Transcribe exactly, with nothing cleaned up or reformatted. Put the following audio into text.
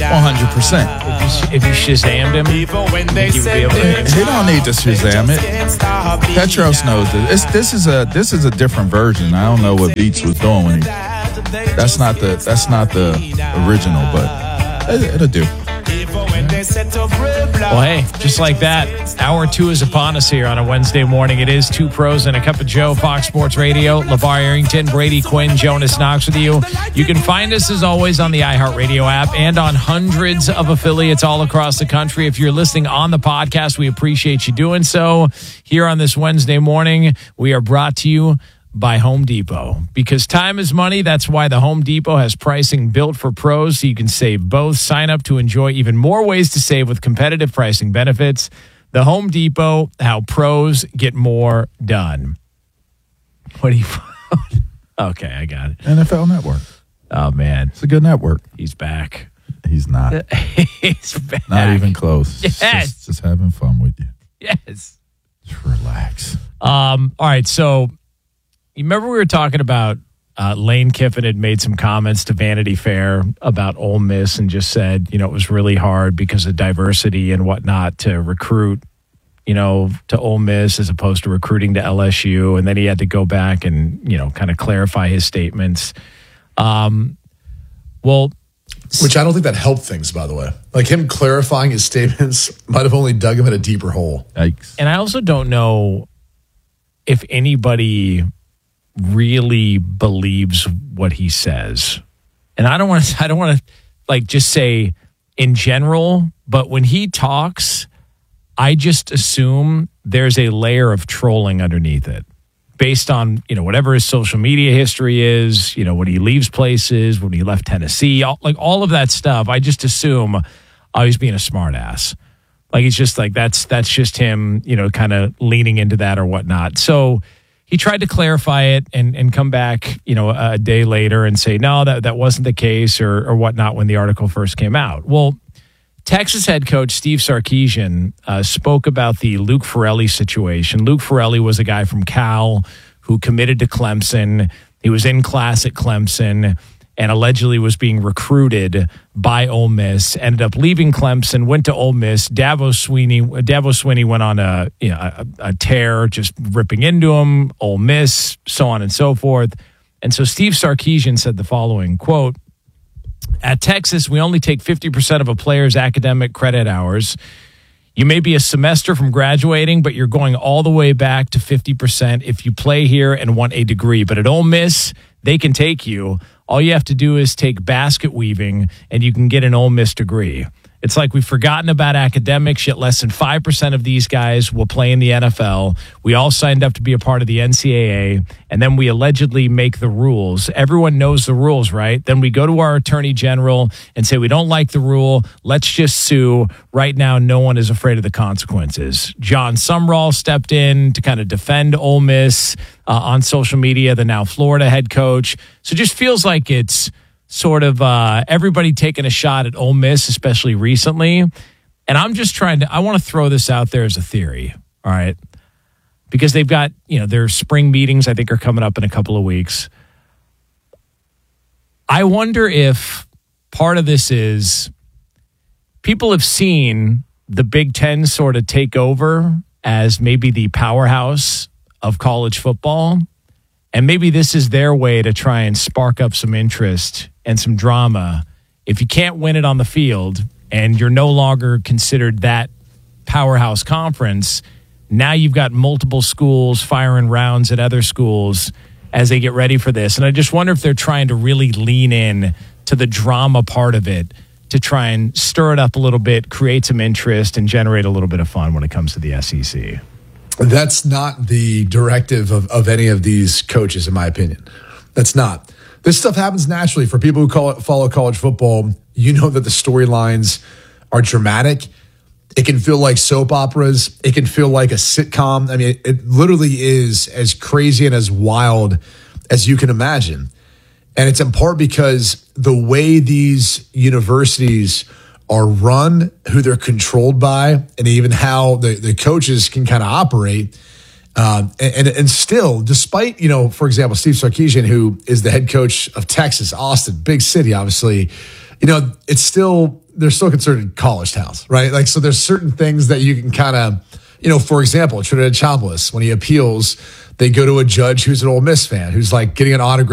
hundred percent. If you, if you Shazammed him, Even they you would be able to name He don't need to Shazam it. Petros knows this. It's, this is a this is a different version. I don't know what Beats was doing when he. That's not the that's not the original, but it, it'll do. Well, hey, just like that, hour two is upon us here on a Wednesday morning. It is Two Pros and a Cup of Joe, Fox Sports Radio. LeVar Arrington, Brady Quinn, Jonas Knox with you. You can find us, as always, on the iHeartRadio app and on hundreds of affiliates all across the country. If you're listening on the podcast, we appreciate you doing so. Here on this Wednesday morning, we are brought to you by Home Depot. Because time is money, that's why the Home Depot has pricing built for pros so you can save both. Sign up to enjoy even more ways to save with competitive pricing benefits. The Home Depot, how pros get more done. What do you... Okay, I got it. N F L Network. Oh, man. It's a good network. He's back. He's not. He's back. Not even close. Yes. Just, just having fun with you. Yes. Just relax. Um. All right, so... You remember we were talking about uh, Lane Kiffin had made some comments to Vanity Fair about Ole Miss and just said, you know, it was really hard because of diversity and whatnot to recruit, you know, to Ole Miss as opposed to recruiting to L S U. And then he had to go back and, you know, kind of clarify his statements. Um, well, Which I don't think that helped things, by the way. Like him clarifying his statements might have only dug him in a deeper hole. Yikes. And I also don't know if anybody really believes what he says. And I don't want to I don't want to like just say in general, but when he talks, I just assume there's a layer of trolling underneath it based on, you know, whatever his social media history is, you know, when he leaves places, when he left Tennessee, all, like all of that stuff. I just assume oh, he's being a smart ass. Like he's just like that's that's just him, you know, kind of leaning into that or whatnot. So he tried to clarify it and, and come back, you know, a day later and say, no, that, that wasn't the case or, or whatnot when the article first came out. Well, Texas head coach Steve Sarkisian uh, spoke about the Luke Ferrelli situation. Luke Ferrelli was a guy from Cal who committed to Clemson. He was in class at Clemson and allegedly was being recruited by Ole Miss, ended up leaving Clemson, went to Ole Miss. Dabo Swinney, Dabo Swinney went on a, you know, a, a tear, just ripping into him, Ole Miss, so on and so forth. And so Steve Sarkisian said the following, quote, at Texas, we only take fifty percent of a player's academic credit hours. You may be a semester from graduating, but you're going all the way back to fifty percent if you play here and want a degree. But at Ole Miss, they can take you. All you have to do is take basket weaving, and you can get an Ole Miss degree. It's like we've forgotten about academics, yet less than five percent of these guys will play in the N F L. We all signed up to be a part of the N C double A, and then we allegedly make the rules. Everyone knows the rules, right? Then we go to our attorney general and say, we don't like the rule. Let's just sue. Right now, no one is afraid of the consequences. John Sumrall stepped in to kind of defend Ole Miss uh, on social media, the now Florida head coach. So it just feels like it's sort of uh, everybody taking a shot at Ole Miss, especially recently. And I'm just trying to, I want to throw this out there as a theory, all right? Because they've got, you know, their spring meetings, I think, are coming up in a couple of weeks. I wonder if part of this is people have seen the Big Ten sort of take over as maybe the powerhouse of college football. And maybe this is their way to try and spark up some interest and some drama. If you can't win it on the field and you're no longer considered that powerhouse conference, now you've got multiple schools firing rounds at other schools as they get ready for this. And I just wonder if they're trying to really lean in to the drama part of it to try and stir it up a little bit, create some interest, and generate a little bit of fun when it comes to the S E C. That's not the directive of, of any of these coaches, in my opinion. That's not. This stuff happens naturally for people who call it, follow college football. You know that the storylines are dramatic. It can feel like soap operas. It can feel like a sitcom. I mean, it, it literally is as crazy and as wild as you can imagine. And it's in part because the way these universities are run, who they're controlled by, and even how the, the coaches can kind of operate. Um, and, and and still, despite, you know, for example, Steve Sarkisian, who is the head coach of Texas, Austin, big city, obviously, you know, it's still they're still considered college towns, right? Like, so there's certain things that you can kind of, you know, for example, Trinidad Chambliss, when he appeals, they go to a judge who's an Ole Miss fan, who's like getting an autograph